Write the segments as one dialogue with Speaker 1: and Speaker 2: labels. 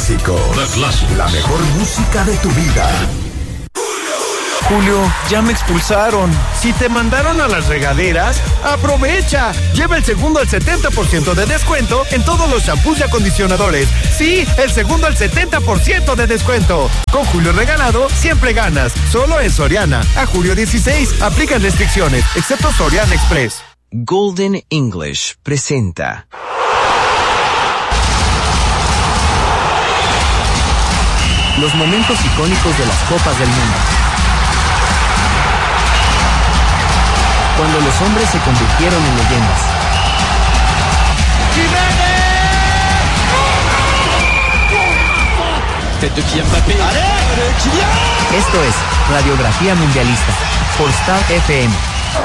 Speaker 1: clásicos. La mejor música de tu vida.
Speaker 2: Julio, ya me expulsaron.
Speaker 3: Si te mandaron a las regaderas, ¡aprovecha! Lleva el segundo al 70% de descuento en todos los shampoos y acondicionadores. Sí, el segundo al 70% de descuento. Con Julio regalado, siempre ganas. Solo en Soriana. A julio 16. Aplican restricciones, excepto Soriana Express.
Speaker 4: Golden English presenta los momentos icónicos de las Copas del Mundo. Cuando los hombres se convirtieron en leyendas. Esto es Radiografía Mundialista por Star FM.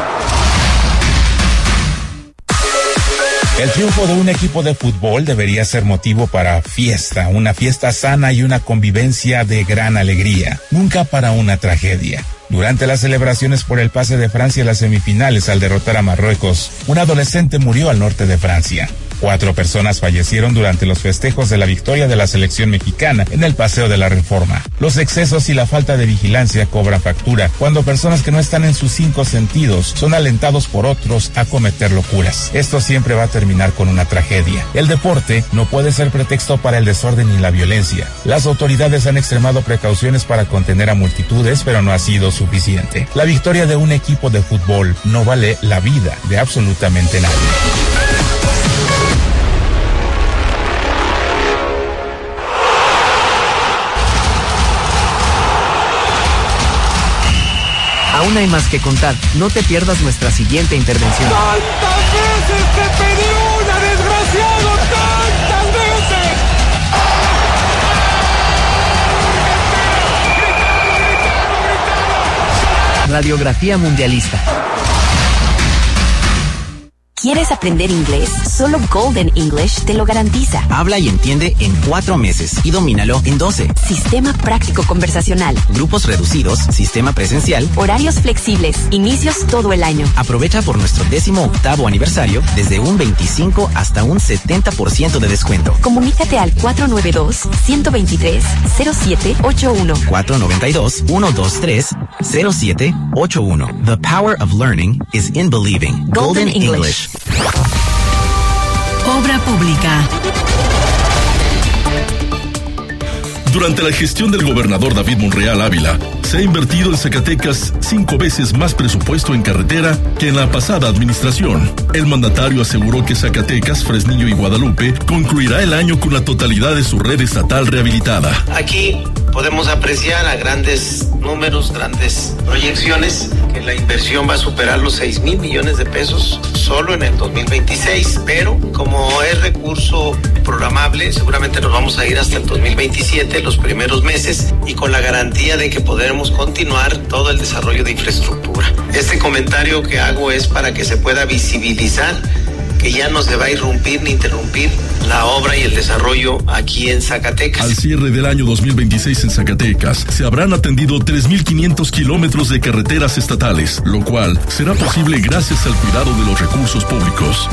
Speaker 5: El triunfo de un equipo de fútbol debería ser motivo para fiesta, una fiesta sana y una convivencia de gran alegría, nunca para una tragedia. Durante las celebraciones por el pase de Francia a las semifinales al derrotar a Marruecos, un adolescente murió al norte de Francia. 4 personas fallecieron durante los festejos de la victoria de la selección mexicana en el Paseo de la Reforma. Los excesos y la falta de vigilancia cobran factura cuando personas que no están en sus 5 sentidos son alentados por otros a cometer locuras. Esto siempre va a terminar con una tragedia. El deporte no puede ser pretexto para el desorden y la violencia. Las autoridades han extremado precauciones para contener a multitudes, pero no ha sido suficiente. La victoria de un equipo de fútbol no vale la vida de absolutamente nadie.
Speaker 4: Aún hay más que contar. No te pierdas nuestra siguiente intervención.
Speaker 6: ¡Tantas veces te pedí una, desgraciado! ¡Tantas veces!
Speaker 4: Radiografía Mundialista.
Speaker 7: ¿Quieres aprender inglés? Solo Golden English te lo garantiza.
Speaker 4: Habla y entiende en 4 meses y domínalo en 12.
Speaker 7: Sistema práctico conversacional.
Speaker 4: Grupos reducidos, sistema presencial.
Speaker 7: Horarios flexibles, inicios todo el año.
Speaker 4: Aprovecha por nuestro 18º aniversario desde un 25 hasta un 70% de descuento.
Speaker 7: Comunícate al 492-123-0781.
Speaker 4: 492-123-0781. The power of learning is in believing.
Speaker 7: Golden English.
Speaker 8: Obra pública.
Speaker 9: Durante la gestión del gobernador David Monreal Ávila, se ha invertido en Zacatecas 5 veces más presupuesto en carretera que en la pasada administración. El mandatario aseguró que Zacatecas, Fresnillo y Guadalupe concluirá el año con la totalidad de su red estatal rehabilitada.
Speaker 10: Aquí podemos apreciar a grandes números, grandes proyecciones, que la inversión va a superar los 6,000 millones de pesos solo en el 2026, pero como es recurso programable, seguramente nos vamos a ir hasta el 2027, los primeros meses, y con la garantía de que podremos continuar todo el desarrollo de infraestructura. Este comentario que hago es para que se pueda visibilizar que ya no se va a irrumpir ni interrumpir la obra y el desarrollo aquí en Zacatecas.
Speaker 9: Al cierre del año 2026 en Zacatecas, se habrán atendido 3,500 kilómetros de carreteras estatales, lo cual será posible gracias al cuidado de los recursos públicos.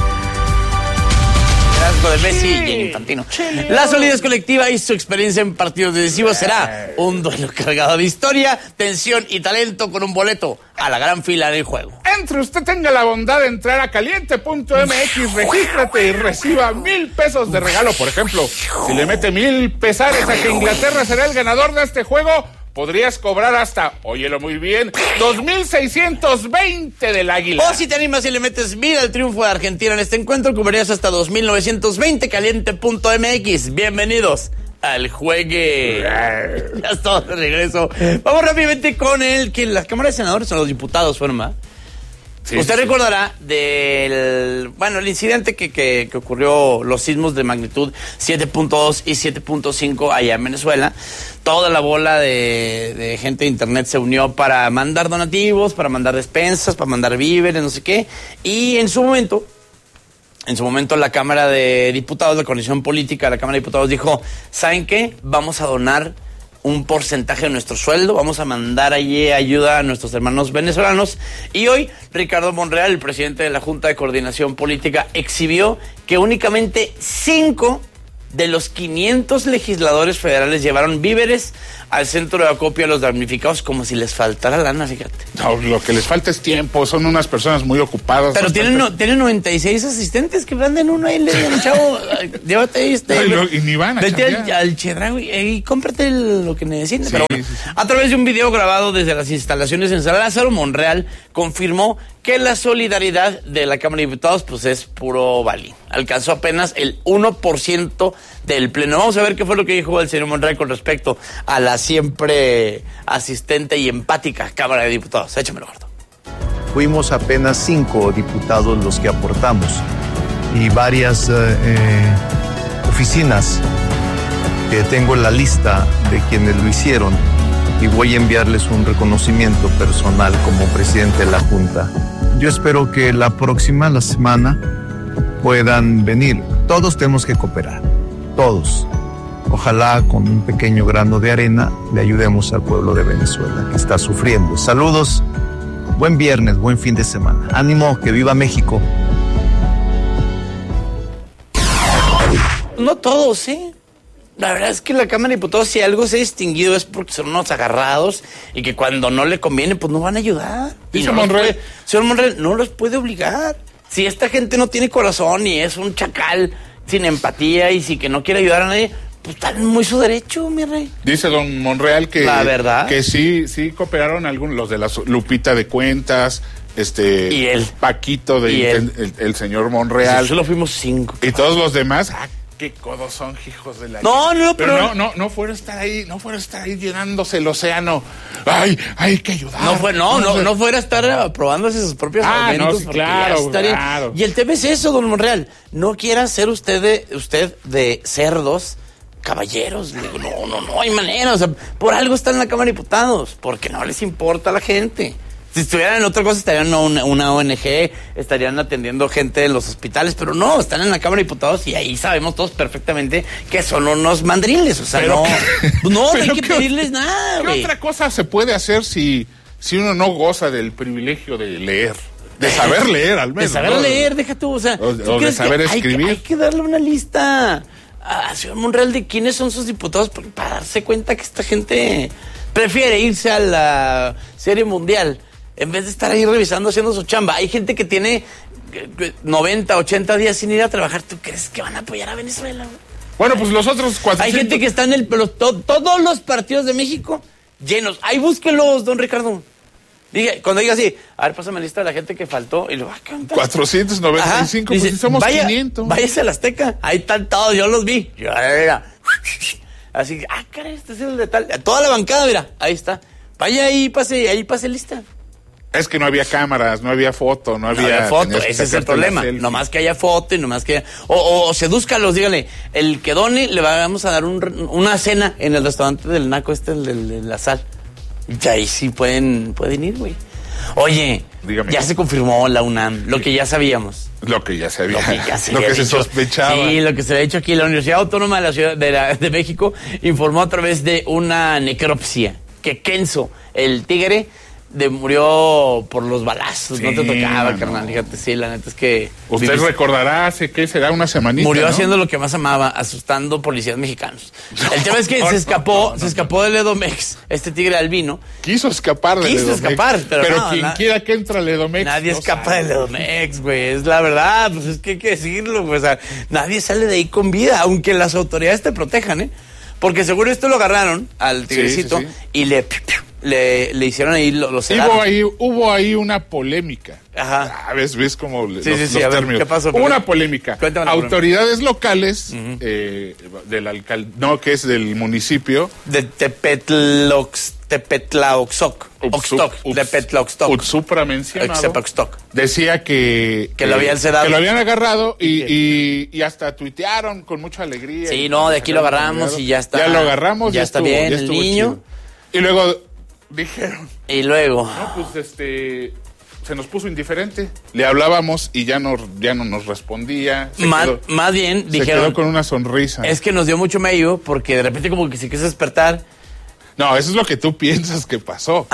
Speaker 11: De Messi y el Infantino. La solidez colectiva y su experiencia en partidos decisivos será un duelo cargado de historia, tensión y talento con un boleto a la gran fila del juego.
Speaker 12: Entre usted tenga la bondad de entrar a caliente.mx, regístrate y reciba 1,000 pesos de regalo. Por ejemplo, si le mete 1,000 pesares a que Inglaterra será el ganador de este juego, podrías cobrar hasta, óyelo muy bien, 2,620 del Águila.
Speaker 11: O si te animas y le metes 1,000 al triunfo de Argentina en este encuentro, cobrarías hasta 2,920. Caliente.mx. Bienvenidos al juegue. Ya estamos de regreso. Vamos rápidamente con que las cámaras de senadores son los diputados, fueron más. Sí, usted recordará del, el incidente que ocurrió, los sismos de magnitud 7.2 y 7.5 allá en Venezuela. Toda la bola de gente de internet se unió para mandar donativos, para mandar despensas, para mandar víveres, no sé qué. Y en su momento la Cámara de Diputados, la coalición política de la Cámara de Diputados dijo, ¿saben qué? Vamos a donar un porcentaje de nuestro sueldo, vamos a mandar allí ayuda a nuestros hermanos venezolanos. Y hoy Ricardo Monreal, el presidente de la Junta de Coordinación Política, exhibió que únicamente 5 de los 500 legisladores federales llevaron víveres al centro de acopio a los damnificados como si les faltara lana, fíjate.
Speaker 12: No, lo que les falta es tiempo, son unas personas muy ocupadas.
Speaker 11: Pero tienen 96 asistentes que manden uno ahí, le digan, chavo, llévate
Speaker 12: y ni van a
Speaker 11: vete al Chedraui y cómprate lo que necesites. Pero bueno, a través de un video grabado desde las instalaciones en San Lázaro, Monreal confirmó que la solidaridad de la Cámara de Diputados pues es puro balín. Alcanzó apenas el 1% del pleno. Vamos a ver qué fue lo que dijo el señor Monreal con respecto a la siempre asistente y empática Cámara de Diputados. Échamelo, gordo.
Speaker 2: Fuimos apenas 5 diputados los que aportamos y varias oficinas que tengo en la lista de quienes lo hicieron y voy a enviarles un reconocimiento personal como presidente de la Junta. Yo espero que la semana, puedan venir. Todos tenemos que cooperar, todos. Ojalá con un pequeño grano de arena le ayudemos al pueblo de Venezuela que está sufriendo. Saludos, buen viernes, buen fin de semana. Ánimo, que viva México.
Speaker 11: No todos, ¿eh? La verdad es que la Cámara de Diputados, si algo se ha distinguido, es porque son unos agarrados y que cuando no le conviene, pues no van a ayudar.
Speaker 12: Dice Monreal.
Speaker 11: Señor Monreal, no los puede obligar. Si esta gente no tiene corazón y es un chacal sin empatía y si que no quiere ayudar a nadie, pues está en muy su derecho, mi rey.
Speaker 12: Dice don Monreal que
Speaker 11: la verdad,
Speaker 12: que sí cooperaron algunos, los de la Lupita de Cuentas,
Speaker 11: y él,
Speaker 12: Paquito el señor Monreal.
Speaker 11: Sí, solo fuimos 5.
Speaker 12: Y todos los demás, qué codos son, hijos de la... Pero no fuera a estar ahí, llenándose el océano. Ay, hay que ayudar.
Speaker 11: No fuera a estar aprobándose sus propios argumentos.
Speaker 12: No, sí, claro.
Speaker 11: Y el tema es eso, don Monreal. No quiera ser usted de cerdos caballeros. Le digo, no hay manera. O sea, por algo están en la Cámara de Diputados, porque no les importa a la gente. Si estuvieran en otra cosa, estarían en una ONG, estarían atendiendo gente en los hospitales, pero no, están en la Cámara de Diputados y ahí sabemos todos perfectamente que son unos mandriles, o sea, no hay que pedirles nada,
Speaker 12: ¿Qué otra cosa se puede hacer si uno no goza del privilegio de leer? De saber leer, al menos.
Speaker 11: De saber leer, deja tú, o sea,
Speaker 12: o de saber escribir.
Speaker 11: Hay que darle una lista a señor Monreal de quiénes son sus diputados para darse cuenta que esta gente prefiere irse a la Serie Mundial en vez de estar ahí revisando, haciendo su chamba. Hay gente que tiene 90, 80 días sin ir a trabajar. ¿Tú crees que van a apoyar a Venezuela?
Speaker 12: Bueno, pues los otros 400...
Speaker 11: Hay gente que está en todos los partidos de México llenos. Ahí búsquenlos, don Ricardo. Cuando diga así, a ver, pásame la lista de la gente que faltó y lo va a cantar.
Speaker 12: 495,
Speaker 11: dice,
Speaker 12: pues si somos 500.
Speaker 11: Váyase a la Azteca. Ahí están todos, yo los vi. Así, caray, este es el de tal. Toda la bancada, mira, ahí está. Vaya ahí, pase lista.
Speaker 12: Es que no había cámaras, no había foto, no había
Speaker 11: foto, ese es el problema. Nomás que haya foto y nomás que haya... O sedúzcalos, dígale, el que done le vamos a dar una cena en el restaurante del Naco el de la Sal. Y ahí sí pueden ir, güey. Oye, dígame. Ya se confirmó la UNAM, lo que ya sabíamos.
Speaker 12: Lo que ya se había lo que se sospechaba.
Speaker 11: Sí, lo que se había hecho aquí. La Universidad Autónoma de la Ciudad de México informó a través de una necropsia que Kenzo, el tigre, murió por los balazos. Sí, no te tocaba, carnal. Fíjate, sí, la neta es que...
Speaker 12: Usted recordará, ¿qué será? Una semanita,
Speaker 11: murió, ¿no? Haciendo lo que más amaba, asustando policías mexicanos. El tema es que se escapó del Edomex, este tigre albino.
Speaker 12: Quiso escapar del Edomex. Pero quien quiera que entre al Edomex.
Speaker 11: Nadie escapa del Edomex, güey. Es la verdad, pues es que hay que decirlo, güey. O sea, nadie sale de ahí con vida, aunque las autoridades te protejan, ¿eh? Porque seguro esto lo agarraron al tigrecito y le hicieron ahí los
Speaker 12: hubo ahí una polémica.
Speaker 11: Ajá.
Speaker 12: ¿Ves cómo los
Speaker 11: términos? ¿Qué pasó?
Speaker 12: Hubo una polémica.
Speaker 11: Cuéntame.
Speaker 12: Autoridades locales del alcalde, que es del municipio
Speaker 11: de Tepetlaoxtoc.
Speaker 12: Utsupra mencionado. Decía que
Speaker 11: lo habían sedado.
Speaker 12: Que lo habían agarrado y hasta tuitearon con mucha alegría.
Speaker 11: Sí, de aquí lo agarramos y ya está.
Speaker 12: Ya lo agarramos.
Speaker 11: Ya está bien el niño.
Speaker 12: Y luego dijeron.
Speaker 11: Y luego.
Speaker 12: No, pues se nos puso indiferente. Le hablábamos y ya no nos respondía.
Speaker 11: Más bien dijeron.
Speaker 12: Se quedó con una sonrisa.
Speaker 11: Es que nos dio mucho medio porque de repente como que se quiso despertar
Speaker 12: No, eso es lo que tú piensas que pasó.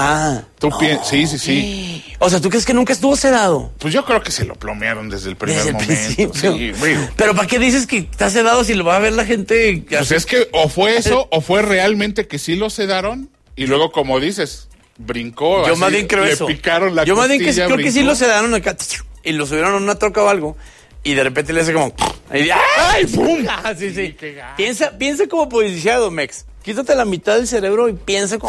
Speaker 12: Sí.
Speaker 11: O sea, ¿tú crees que nunca estuvo sedado?
Speaker 12: Pues yo creo que se lo plomearon desde el primer momento. Sí,
Speaker 11: pero ¿para qué dices que está sedado si lo va a ver la gente?
Speaker 12: Pues es que o fue eso, o fue realmente que sí lo sedaron, y luego, como dices, brincó.
Speaker 11: Yo más bien creo
Speaker 12: le
Speaker 11: eso.
Speaker 12: Picaron la
Speaker 11: Yo más bien
Speaker 12: costilla,
Speaker 11: creo que sí lo sedaron acá, y lo subieron a una troca o algo, y de repente le hace como... ¡Ay, pum! Sí. Piensa como policía, Mex. Quítate la mitad del cerebro y piensa como